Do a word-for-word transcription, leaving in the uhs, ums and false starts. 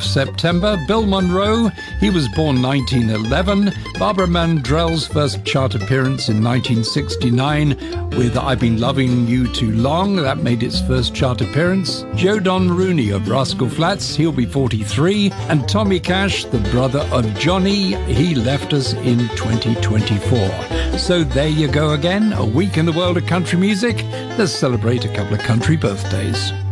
September. Bill Monroe, he was born nineteen eleven. Barbara Mandrell's first chart appearance in nineteen sixty-nine with I've Been Loving You Too Long. That made its first chart appearance. Joe Don Rooney of Rascal Flatts, he'll be forty-three. And Tommy Cash, the brother of Johnny, he left us in twenty twenty-four. So there you go again, a week in the world of country music. Let's celebrate a couple of country birthdays.